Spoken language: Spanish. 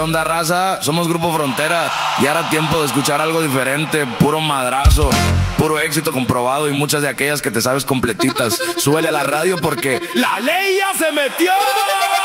onda, raza? Somos Grupo Frontera. Ya era tiempo de escuchar algo diferente. Puro madrazo, puro éxito comprobado y muchas de aquellas que te sabes completitas. Súbele a la radio porque ¡la ley ya se metió!